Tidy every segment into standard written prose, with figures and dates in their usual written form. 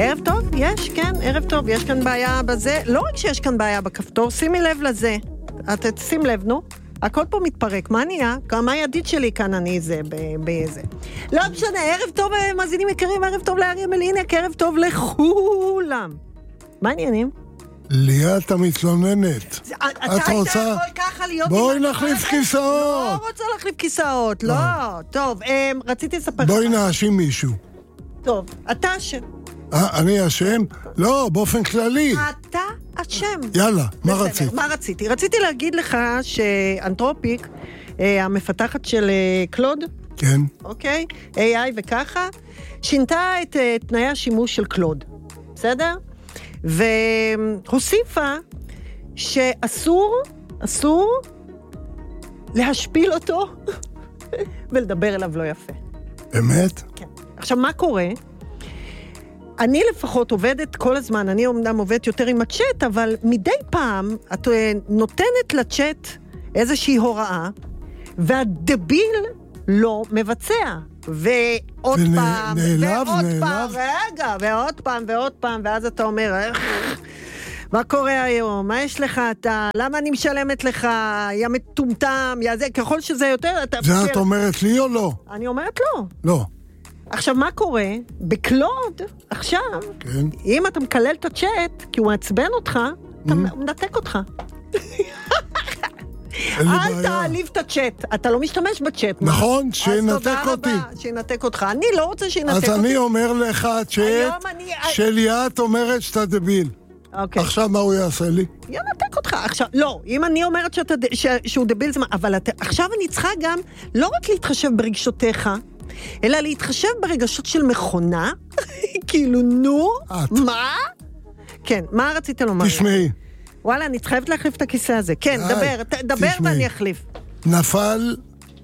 ערב טוב, יש, כן, ערב טוב, יש כאן בעיה בזה, לא רק שיש כאן בעיה בכפתור, שימי לב לזה, שים לב, נו, הכל פה מתפרק, מה נהיה? כמה ידיד שלי כאן אני זה, באיזה. לא משנה, ערב טוב, מאזינים יקרים, ערב טוב לאריה מליניק, ערב טוב לכולם. מה העניינים? ליאת המתלוננת. את רוצה? בואי נחליף כיסאות. לא רוצה להחליף כיסאות, לא. טוב, רציתי לספר. בואי נאשים מישהו. טוב, אתה אשם. אני אשם? לא, באופן כללי. אתה אשם. יאללה, מה רצית? מה רציתי? רציתי להגיד לך שאנתרופיק, המפתחת של קלוד, כן. אוקיי? AI וככה, שינתה את תנאי השימוש של קלוד. בסדר? והוסיפה שאסור להשפיל אותו ולדבר אליו לא יפה. באמת? כן. עכשיו, מה קורה? אני לפחות עובדת כל הזמן, אני אומנם עובדת יותר עם הצ'אט, אבל מדי פעם את נותנת לצ'אט איזושהי הוראה, והדביל לא מבצע. ועוד פעם, ועוד פעם, ואז אתה אומר, מה קורה היום? מה יש לך אתה? למה אני משלמת לך? יא מטומטם, יא זה, ככל שזה יותר... זה את אומרת לי או לא? אני אומרת לא. לא. עכשיו, מה קורה? בקלוד, עכשיו, כן. אם אתה מקלל את הצ'אט, כי הוא מעצבן אותך, אתה מנתק אותך. אל תעליב את הצ'אט, אתה לא משתמש בצ'אט. נכון, שינתק אותי. שינתק אותך. אני לא רוצה שינתק אותי. אז אני אומר לך, צ'אט, שליאת אומרת שאתה דביל. עכשיו מה הוא יעשה לי? ינתק אותך. עכשיו, לא, אם אני אומרת שהוא דביל, אבל עכשיו אני צריכה גם לא רק להתחשב ברגשותיך, אלא להתחשב ברגשות של מכונה, כאילו, נו, מה? כן, מה רצית לומר? תשמעי. וואלה, אני חייבת להחליף את הכיסא הזה. כן, דבר ואני אחליף. נפל,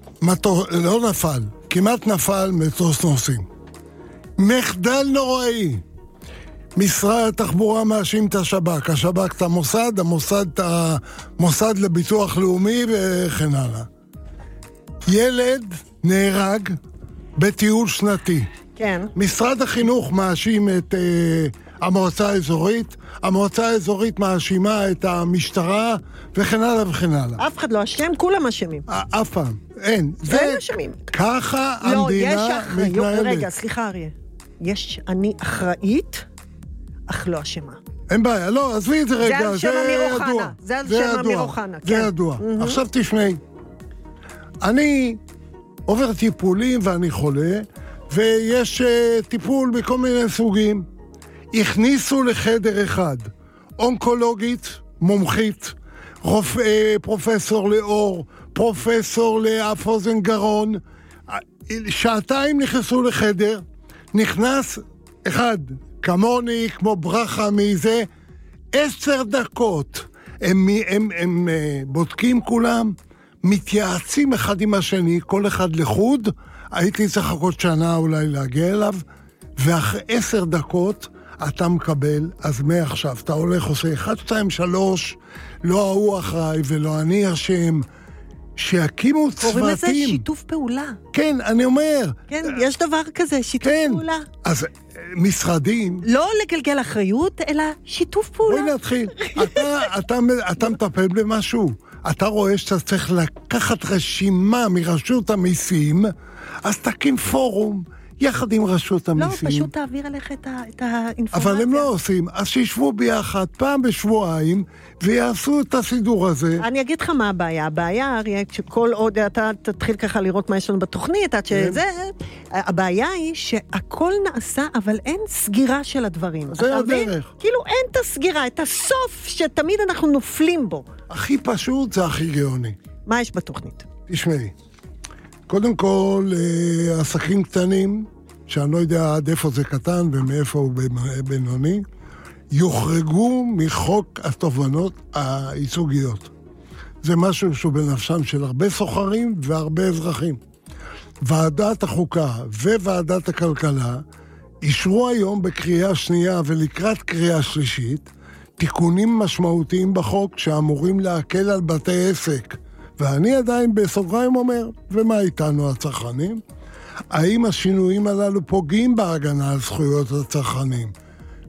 לא נפל, כמעט נפל מטוס נוסעים. מחדל נוראי. משרד התחבורה מאשים את השב"כ, השב"כ את המוסד, המוסד את המוסד לביטוח לאומי וכן הלאה. ילד נהרג בטיול שנתי. כן. משרד החינוך מאשים את המועצה האזורית, המועצה האזורית מאשימה את המשטרה וכן הלאה וכן הלאה. אף אחד לא אשם, כולם אשמים. אף פעם, אין. אין אשמים. ככה המדינה מתנהלת. רגע, סליחה אריה. אני אחראית, אך לא אשמה. אין בעיה, לא, עזבי את זה רגע, זה ידוע. זה על שם אמיר אוחנה. זה ידוע. עכשיו תשמעי. אני עובר טיפולים ואני חולה, ויש טיפול בכל מיני סוגים. הכניסו לחדר אחד, אונקולוגית, מומחית, פרופסור לאור, פרופסור לאף אוזן גרון, שעתיים נכנסו לחדר, נכנס אחד, כמוני, כמו ברכה מזה, 10 דקות, הם בודקים כולם, מתייעצים אחד עם השני, כל אחד לחוד, הייתי צריך לחכות שנה אולי להגיע אליו, ואחרי 10 דקות אתה מקבל, אז מעכשיו אתה הולך, עושה 1, 2, 3, לא ההוא אחראי ולא אני אשם, שיקימו צוותים. קוראים לזה שיתוף פעולה. כן, אני אומר. כן, יש דבר כזה, שיתוף פעולה. אז משרדים... לא לגלגל אחריות, אלא שיתוף פעולה. בואי נתחיל. אתה מטפל במשהו. אתה רואה שאתה צריך לקחת רשימה מרשות המיסים, אז תקים פורום יחד עם רשות המיסים. לא, פשוט תעביר אליך את האינפורמציה. אבל הם לא עושים, אז שישבו ביחד פעם בשבועיים, ויעשו את הסידור הזה. אני אגיד לך מה הבעיה. הבעיה, אריה, שכל עוד אתה תתחיל ככה לראות מה יש לנו בתוכנית, עד שזה, הבעיה היא שהכל נעשה, אבל אין סגירה של הדברים. זה הדרך. כאילו אין את הסגירה, את הסוף שתמיד אנחנו נופלים בו. הכי פשוט זה הכי גאוני. מה יש בתוכנית? תשמעי. קודם כל, עסקים קטנים, שאני לא יודע עד איפה זה קטן ומאיפה הוא בינוני, יוחרגו מחוק התובענות הייצוגיות. זה משהו שהוא בנפשם של הרבה סוחרים והרבה אזרחים. ועדת החוקה וועדת הכלכלה אישרו היום בקריאה שנייה ולקראת קריאה שלישית תיקונים משמעותיים בחוק שאמורים להקל על בתי עסק. ואני עדיין בסוגריים אומר, ומה איתנו הצרכנים? האם השינויים הללו פוגעים בהגנה על זכויות הצרכנים?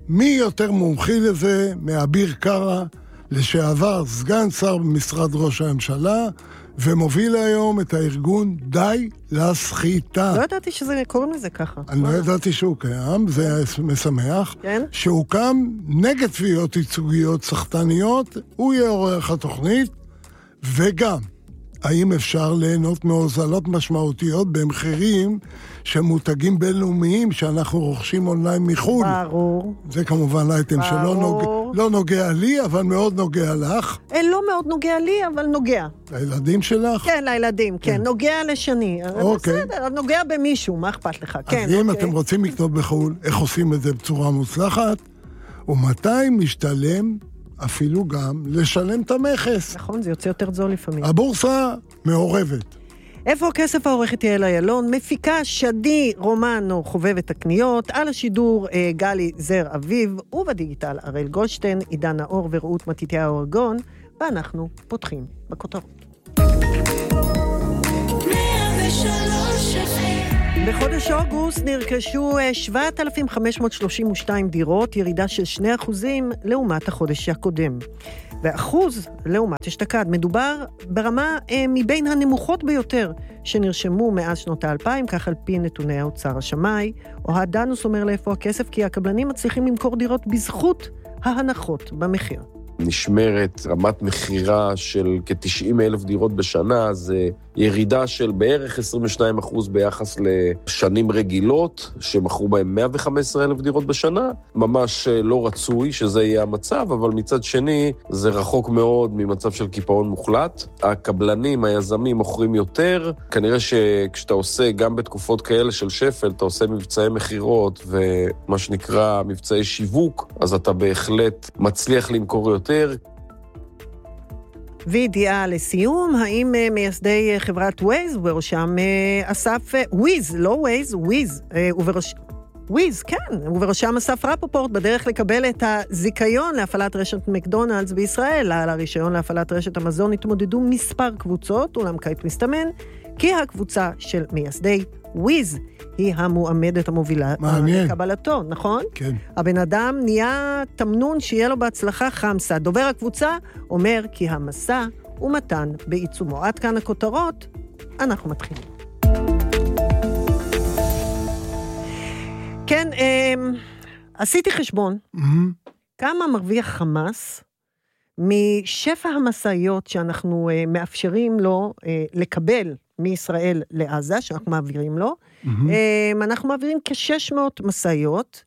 מי יותר מומחי לזה מאביר קארה, לשעבר סגן שר במשרד ראש הממשלה, ומוביל היום את הארגון די לסחיטה. לא ידעתי שזה קוראים לזה ככה. אני לא ידעתי שהוא קיים, זה משמח. כן? שהוא קם נגד תביעות ייצוגיות סחטניות, הוא יהיה עורך התוכנית, וגם, האם אפשר ליהנות מהוזלות משמעותיות במחירים שמותגים בינלאומיים שאנחנו רוכשים אונליין מחול? ברור. זה כמובן אייטם שלא נוגע לי, אבל מאוד נוגע לך. לא מאוד נוגע לי, אבל נוגע. לילדים שלך? כן, לילדים, כן. נוגע לשני. בסדר, נוגע במישהו, מה אכפת לך? אז אם אתם רוצים לקנות בחול, איך עושים את זה בצורה מוצלחת? ומתי משתלם אפילו גם לשלם את המכס? נכון, זה יוצא יותר זול לפעמים. הבורסה מעורבת. איפה הכסף? העורכת יעל איילון, מפיקה שדי רומנו חובבת הקניות, על השידור גלי זר אביב, ובדיגיטל אראל גולדשטיין, עידן נאור ורעות מתתיהו ארגון, ואנחנו פותחים בכותרות. בחודש אוגוסט נרכשו 7,532 דירות, ירידה של 2% לעומת החודש הקודם. ואחוז לעומת אשתקד. מדובר ברמה מבין הנמוכות ביותר שנרשמו מאז שנות ה-2000, כך על פי נתוני האוצר. השמאי, אוהד דנוס, אומר לאיפה הכסף, כי הקבלנים מצליחים למכור דירות בזכות ההנחות במחיר. נשמרת רמת מחירה של כ-90,000 דירות בשנה, זה ירידה של בערך 22% ביחס לשנים רגילות, שמכרו בהם 115,000 דירות בשנה. ממש לא רצוי שזה יהיה המצב, אבל מצד שני זה רחוק מאוד ממצב של קיפאון מוחלט. הקבלנים, היזמים מוכרים יותר. כנראה שכשאתה עושה גם בתקופות כאלה של שפל, אתה עושה מבצעי מחירות ומה שנקרא מבצעי שיווק, אז אתה בהחלט מצליח למכור יותר. וידיעה לסיום, האם מייסדי חברת וויז, ובראשם אסף, וויז, לא וויז, וויז, וויז, כן, ובראשם אסף רפופורט, בדרך לקבל את הזיכיון להפעלת רשת מקדונלדס בישראל. על הרישיון להפעלת רשת המזון התמודדו מספר קבוצות, אולם כעת מסתמן כי הקבוצה של מייסדי וויז היא המועמדת המובילה לקבלתו, נכון? כן. הבן אדם נהיה תמנון שיהיה לו בהצלחה חמסה. דובר הקבוצה אומר כי המסע ומתן בעיצומו. עד כאן הכותרות, אנחנו מתחילים. כן, עשיתי חשבון. כמה מרוויח חמאס משפע המשאיות שאנחנו מאפשרים לו לקבל מישראל לעזה, שאנחנו מעבירים לו. אנחנו מעבירים כ-600 משאיות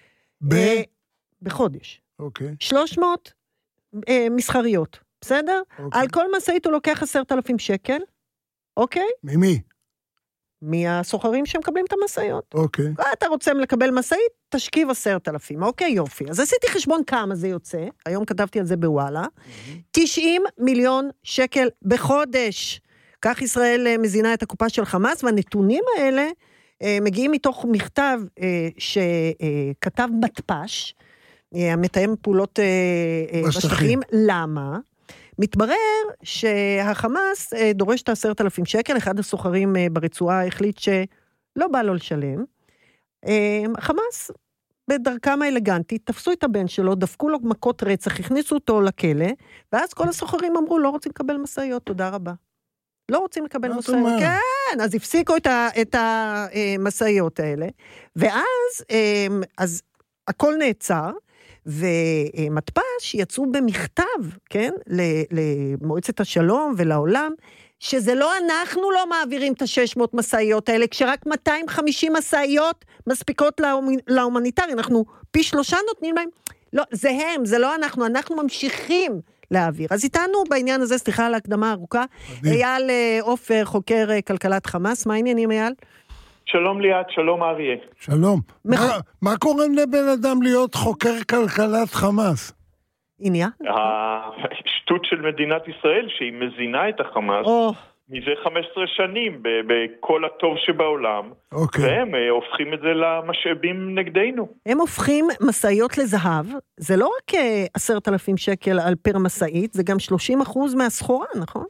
בחודש. 300 מסחריות, בסדר? על כל משאית הוא לוקח 10,000 שקל, אוקיי? ממי? מהסוחרים שמקבלים את המשאיות. אוקיי. אתה רוצה לקבל משאית, תשכיב 10,000. אוקיי, יופי. אז עשיתי חשבון כמה זה יוצא, היום כתבתי על זה בוואלה, 90 מיליון שקל בחודש. כך ישראל מזינה את הקופה של חמאס, והנתונים האלה מגיעים מתוך מכתב שכתב מתפ"ש, המתאם פעולות בשטחים. למה? מתברר שהחמאס דורש את 10,000 שקל, אחד הסוחרים ברצועה החליט שלא בא לו לשלם. חמאס בדרכם האלגנטית, תפסו את הבן שלו, דפקו לו מכות רצח, הכניסו אותו לכלא, ואז כל הסוחרים אמרו, לא רוצים לקבל משאיות, תודה רבה. לא רוצים לקבל משאיות. כן, אז הפסיקו את המשאיות האלה, ואז אז הכל נעצר, ומתפ"ש יצאו במכתב, כן, למועצת השלום ולעולם, שזה לא אנחנו לא מעבירים את ה-600 משאיות האלה, כשרק 250 משאיות מספיקות להומניטרי, אנחנו פי 3 נותנים להם, לא, זה הם, זה לא אנחנו ממשיכים להעביר. אז איתנו בעניין הזה, סליחה על ההקדמה הארוכה, אייל עופר, חוקר כלכלת חמאס, מה העניינים אייל? שלום ליאת, שלום אריה. שלום. מה קורה לבן אדם להיות חוקר כלכלת חמאס? עניין? השטות של מדינת ישראל, שהיא מזינה את החמאס מזה 15 שנים, בכל הטוב שבעולם, והם הופכים את זה למשאבים נגדנו. הם הופכים משאיות לזהב, זה לא רק 10,000 שקל על פר משאית, זה גם 30% מהסחורה, נכון?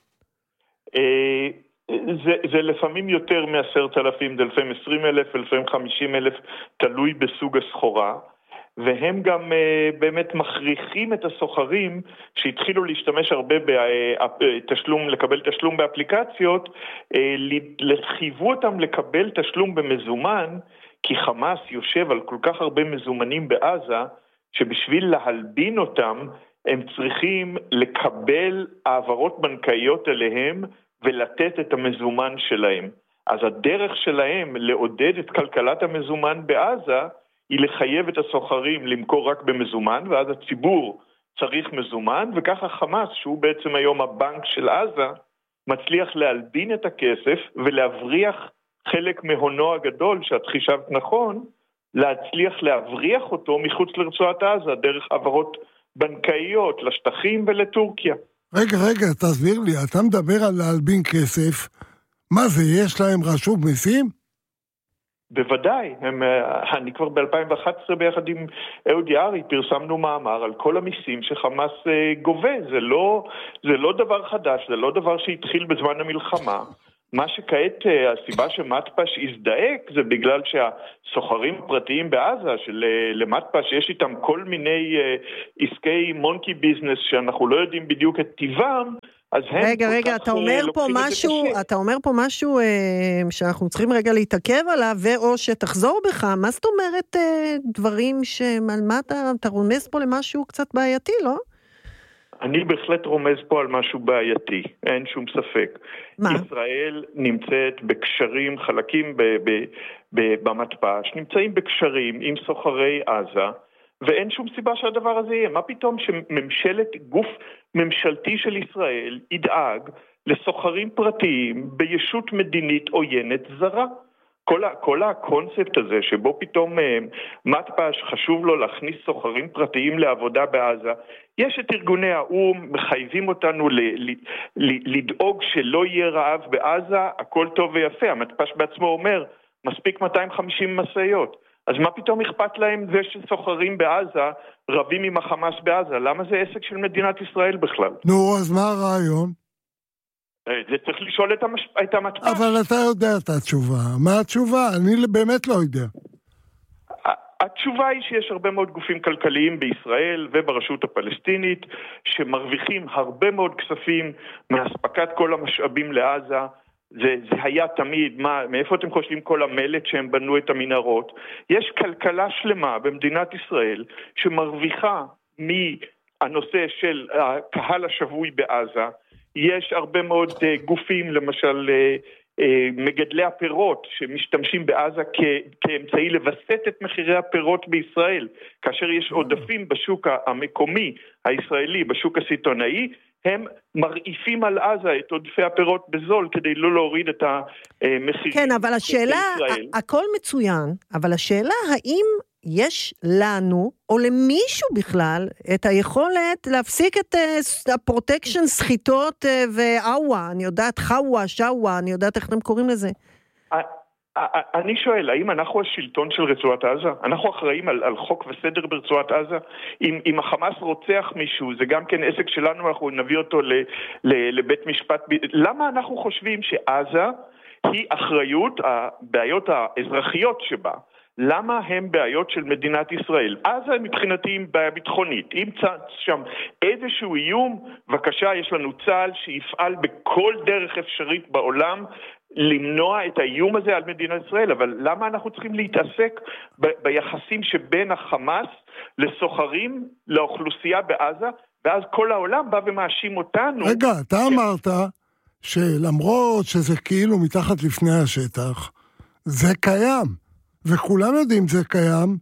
זה לפעמים יותר מ10,000, זה לפעמים 20,000, לפעמים 50,000, תלוי בסוג הסחורה. והם גם באמת מכריחים את הסוחרים שהתחילו להשתמש הרבה בתשלום, לקבל תשלום באפליקציות, לחייבו אותם לקבל תשלום במזומן, כי חמאס יושב על כל כך הרבה מזומנים בעזה, שבשביל להלבין אותם, הם צריכים לקבל העברות בנקאיות אליהם, ולתת את המזומן שלהם. אז הדרך שלהם לעודד את כלכלת המזומן בעזה, היא לחייב את הסוחרים למכור רק במזומן, ואז הציבור צריך מזומן, וככה חמאס, שהוא בעצם היום הבנק של עזה, מצליח להלבין את הכסף, ולהבריח חלק מהונו הגדול, שאת חישבת נכון, להצליח להבריח אותו מחוץ לרצועת עזה, דרך העברות בנקאיות, לשטחים ולטורקיה. רגע, תסביר לי, אתה מדבר על להלבין כסף, מה זה, יש להם רשות מיסים? בוודאי, אני כבר ב-2011 ביחד עם אהוד יערי פרסמנו מאמר על כל המיסים שחמאס גובה, זה לא דבר חדש, זה לא דבר שהתחיל בזמן המלחמה. מה שכעת הסיבה שמטפש הזדעק זה בגלל שהסוחרים הפרטיים בעזה שלמטפש יש איתם כל מיני עסקי מונקי ביזנס שאנחנו לא יודעים בדיוק את טבעם, אז הם רגע, אתה אומר פה משהו שאנחנו צריכים רגע להתעכב עליו, ואו שתחזור בך, מה זאת אומרת דברים על מה אתה רומז פה למשהו קצת בעייתי, לא? אני בהחלט רומז פה על משהו בעייתי, אין שום ספק. מה? ישראל נמצאת בקשרים, חלקים במטפש, נמצאים בקשרים עם סוחרי עזה, ואין שום סיבה שהדבר הזה יהיה. מה פתאום גוף ממשלתי של ישראל ידאג לסוחרים פרטיים בישות מדינית עוינת זרה? כל הקונספט הזה שבו פתאום מטפש חשוב לו להכניס סוחרים פרטיים לעבודה בעזה, יש את ארגוני האום, מחייבים אותנו לדאוג שלא יהיה רעב בעזה, הכל טוב ויפה, המטפש בעצמו אומר, מספיק 250 מסעיות, אז מה פתאום אכפת להם זה שסוחרים בעזה רבים עם החמאס בעזה? למה זה עסק של מדינת ישראל בכלל? נו, אז מה הרעיון? זה צריך לשאול את המטפש. אבל אתה יודע את התשובה. מה התשובה? אני באמת לא יודע. התשובה היא שיש הרבה מאוד גופים כלכליים בישראל וברשות הפלסטינית שמרוויחים הרבה מאוד כספים מהספקת כל המשאבים לעזה. זה היה תמיד, מאיפה אתם חושבים כל המלט שהם בנו את המנהרות? יש כלכלה שלמה במדינת ישראל שמרוויחה מהנושא של הקהל השבוי בעזה. יש הרבה מאוד גופים, למשל מגדלי הפירות שמשתמשים בעזה כאמצעי לבסט את מחירי הפירות בישראל, כאשר יש עודפים בשוק המקומי הישראלי, בשוק הסיטונאי, הם מרעיפים על עזה את עודפי הפירות בזול כדי לא להוריד את המחירים. כן, אבל השאלה, הכל מצוין, אבל השאלה האם יש לנו, או למישהו בכלל, את היכולת להפסיק את הפרוטקשן סחיטות ואווה, אני יודעת חווה, שואה, אני יודעת איך אתם קוראים לזה. אני שואל, האם אנחנו השלטון של רצועת עזה? אנחנו אחראים על חוק וסדר ברצועת עזה? אם החמאס רוצח מישהו, זה גם כן עסק שלנו, אנחנו נביא אותו לבית משפט. למה אנחנו חושבים שעזה היא אחריות, הבעיות האזרחיות שבה? למה הם בעיות של מדינת ישראל? עזה מבחינתי עם בעיה ביטחונית. אם שם איזשהו איום, בבקשה, יש לנו צה"ל שיפעל בכל דרך אפשרית בעולם למנוע את האיום הזה על מדינת ישראל, אבל למה אנחנו צריכים להתעסק ביחסים שבין החמאס לסוחרים, לאוכלוסייה בעזה, ואז כל העולם בא ומאשים אותנו? רגע, אתה אמרת שלמרות שזה כאילו מתחת לפני השטח, זה קיים. וכולם יודעים זה קיים,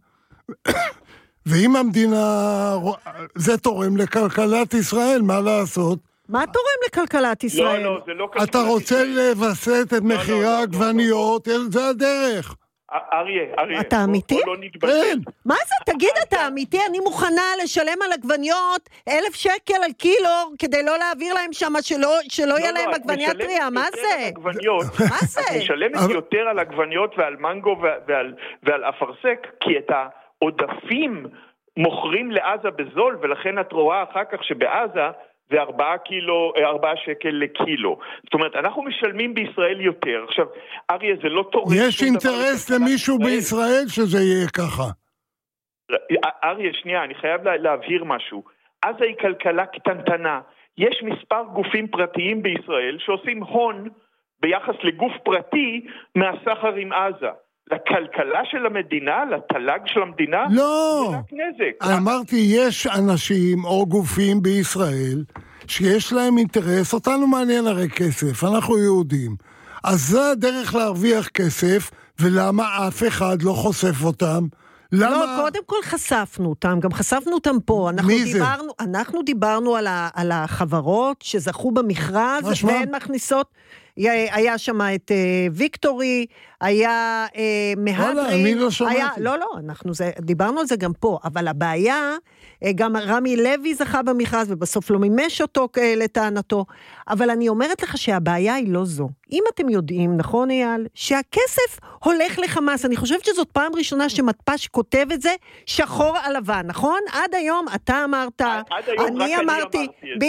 ואם המדינה, זה תורם לכלכלת ישראל, מה לעשות? מה תורם לכלכלת ישראל? לא, זה לא כלכלת ישראל. אתה רוצה לבסט את מחירי העגבניות, זה הדרך. אריה, אתה אמיתי? לא נתבלבל. כן. מה זה? תגיד, אתה אמיתי? אני מוכנה לשלם על עגבניות 1,000 שקל על קילו, כדי לא להעביר להם שם, שלא יהיה להם עגבניה טריה. מה זה? מה זה? את משלמת יותר על עגבניות ועל מנגו ועל אפרסק, כי את העודפים מוכרים לעזה בזול, ולכן את רואה אחר כך שבעזה זה 4 שקל לקילו. זאת אומרת, אנחנו משלמים בישראל יותר. עכשיו, אריה, זה לא תורם. יש אינטרס למישהו בישראל שזה יהיה ככה. אריה, שנייה, אני חייב להבהיר משהו. עזה היא כלכלה קטנטנה. יש מספר גופים פרטיים בישראל שעושים הון ביחס לגוף פרטי מהסחר עם עזה. לכלכלה של המדינה, לתל"ג של המדינה, לא, זה רק נזק. אמרתי, יש אנשים או גופים בישראל שיש להם אינטרס, אותנו מעניין הרי כסף, אנחנו יהודים. אז זה הדרך להרוויח כסף, ולמה אף אחד לא חושף אותם? למה? לא, קודם כל חשפנו אותם, גם חשפנו אותם פה. אנחנו דיברנו על החברות שזכו במכרז, והן מכניסות, היה שם את ויקטורי, היה מהדרי. אני לא שמעתי. לא, אנחנו דיברנו על זה גם פה, אבל הבעיה, גם רמי לוי זכה במכרז, ובסוף לא מימש אותו לטענתו, אבל אני אומרת לך שהבעיה היא לא זו. אם אתם יודעים, נכון אייל, שהכסף הולך לחמאס, אני חושבת שזאת פעם ראשונה שמתפ"ש כותב את זה שחור על לבן, נכון? עד היום אתה אמרת, אני אמרתי,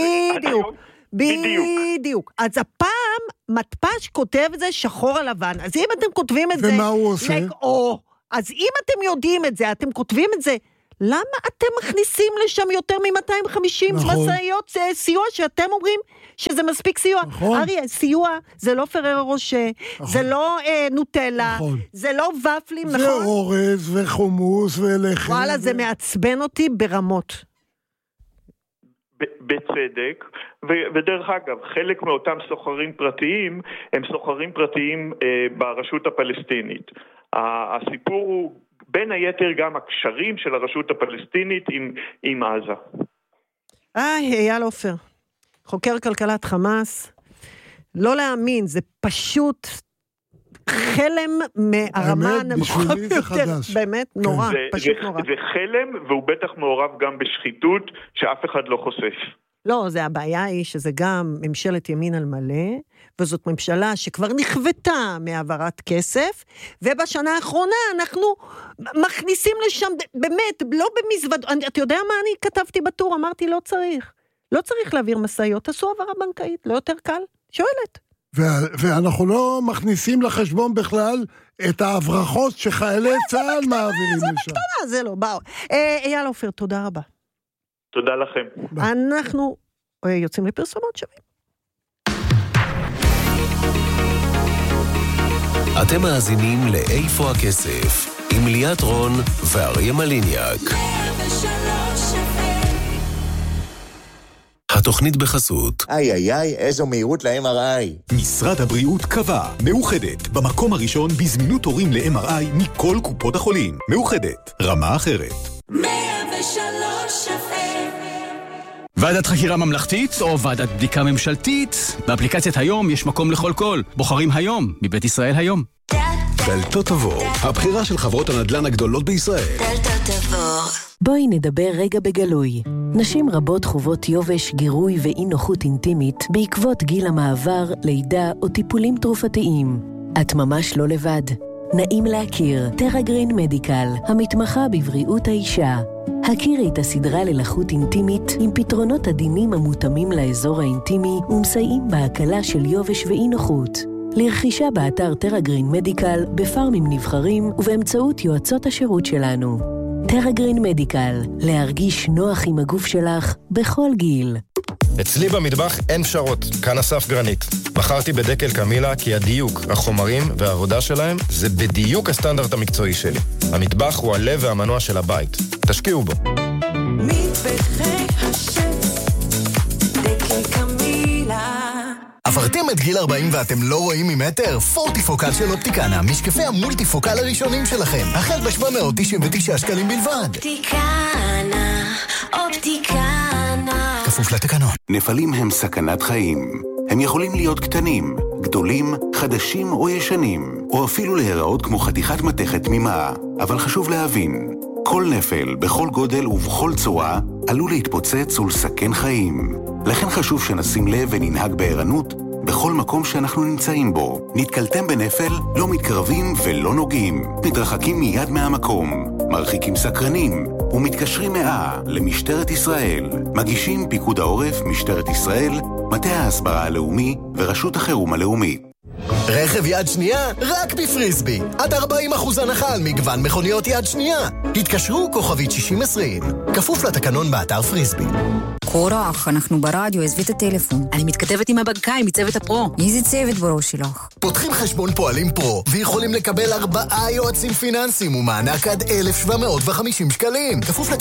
בדיוק. אז הפעם מתפ"ש כותב את זה שחור על לבן. אז אם אתם כותבים את זה... ומה הוא עושה? אז אם אתם יודעים את זה, אתם כותבים את זה, למה אתם מכניסים לשם יותר מ-250 מסעיות סיוע שאתם אומרים שזה מספיק סיוע? אריה, סיוע זה לא פרר רושה, זה לא נוטלה, זה לא ופלים, נכון? זה אורז וחומוס ולחם. וואלה, זה מעצבן אותי ברמות. בצדק, ודרך אגב, חלק מאותם סוחרים פרטיים, הם סוחרים פרטיים ברשות הפלסטינית. הסיפור הוא בין היתר גם הקשרים של הרשות הפלסטינית עם עזה. אייל עופר, חוקר כלכלת חמאס, לא להאמין, זה פשוט חלם מהרמה הנמוכה ביותר. באמת נורא, פשוט נורא. זה חלם, והוא בטח מעורב גם בשחיתות שאף אחד לא חושף. לא, זה הבעיה היא שזה גם ממשלת ימין על מלא, וזאת ממשלה שכבר נכוותה מעברת כסף, ובשנה האחרונה אנחנו מכניסים לשם, באמת, לא במזווד, אתה יודע מה אני כתבתי בטור? אמרתי, לא צריך להעביר מסעיות, תעשו העברה בנקאית, לא יותר קל? שואלת. ואנחנו לא מכניסים לחשבון בכלל את ההברחות שחיילי צה"ל מעבירים לשם. זה בקטנה, זה לא, באו. אייל עופר, תודה רבה. תודה לכם. אנחנו יוצאים לפרסומות שווים. אתם מאזינים לאיפה הכסף, עם ליאת רון ואריה מליניאק. התוכנית בחסות. איי, איזו מהירות ל-MRI. משרד הבריאות קבע, מאוחדת, במקום הראשון בזמינות תורים ל-MRI מכל קופות החולים. מאוחדת, רמה אחרת. 103 ועדת חקירה ממלכתית או ועדת בדיקה ממשלתית? באפליקציית היום יש מקום לכל קול. בוחרים היום, מבית ישראל היום. דלתות תבור, הבחירה של חברות הנדל"ן הגדולות בישראל. דלתות תבור. בואי נדבר רגע בגלוי. נשים רבות חוות יובש, גירוי ואי נוחות אינטימית בעקבות גיל המעבר, לידה או טיפולים תרופתיים. את ממש לא לבד. נעים להכיר, טרגרין מדיקל, המתמחה בבריאות האישה. הכירי את הסדרה ללחות אינטימית עם פתרונות עדינים המותאמים לאזור האינטימי ומסייעים בהקלה של יובש ואי נוחות. לרכישה באתר טרגרין מדיקל, בפארמים נבחרים ובאמצעות יועצות השירות שלנו. טרגרין מדיקל, להרגיש נוח עם הגוף שלך בכל גיל. אצלי במטבח אין פשרות, כאן אסף גרנית. בחרתי בדקל קמילה כי הדיוק, החומרים והעבודה שלהם זה בדיוק הסטנדרט המקצועי שלי. המטבח הוא הלב והמנוע של הבית. תשקיעו בו. מטבחי השף, דקל קמילה. עברתם את גיל 40 ואתם לא רואים ממטר? פורטיפוקל של אופטיקנה, משקפי המולטיפוקל הראשונים שלכם. החל ב-799 שקלים בלבד. אופטיקנה. כפוף לתקנון. נפלים הם סכנת חיים. הם יכולים להיות קטנים, גדולים, חדשים או ישנים, או אפילו להיראות כמו חתיכת מתכת תמימה. אבל חשוב להבין, כל נפל, בכל גודל ובכל צורה, עלול להתפוצץ ולסכן חיים. לכן חשוב שנשים לב וננהג בערנות בכל מקום שאנחנו נמצאים בו. נתקלתם בנפל, לא מתקרבים ולא נוגעים. מתרחקים מיד מהמקום, מרחיקים סקרנים, ומתקשרים 100 למשטרת ישראל. מגישים פיקוד העורף, משטרת ישראל, מטה ההסברה הלאומי ורשות החירום הלאומית. רכב יד שנייה, רק בפריסבי. עד 40% הנחה על מגוון מכוניות יד שנייה. התקשרו כוכבית 6020. כפוף לתקנון באתר פריסבי. קורח, אנחנו ברדיו, עזבי את הטלפון. אני מתכתבת עם הבנקאי מצוות הפרו. איזה צוות בראש שלך? פותחים חשבון פועלים פרו, ויכולים לקבל 4 יועצים פיננסיים ומענק עד 1,750 שקלים. כפוף לתקנון.